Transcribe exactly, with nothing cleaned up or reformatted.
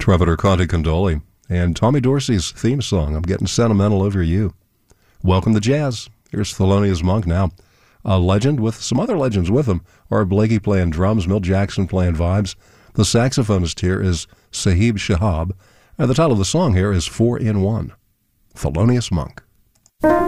Trumpeter Conte Condoli and Tommy Dorsey's theme song, I'm Getting Sentimental Over You. Welcome to jazz. Here's Thelonious Monk now. A legend with some other legends with him. Art Blakey playing drums, Milt Jackson playing vibes. The saxophonist here is Sahib Shahab. And the title of the song here is Four in One. Thelonious Monk.